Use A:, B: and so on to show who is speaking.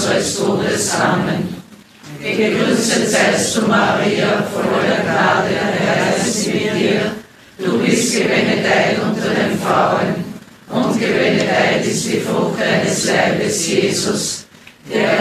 A: unseres Todes. Amen. Gegrüßet seist du, Maria, voller Gnade, der Herr ist mit dir. Du bist gebenedeit unter den Frauen, und gebenedeit ist die Frucht deines Leibes, Jesus. Der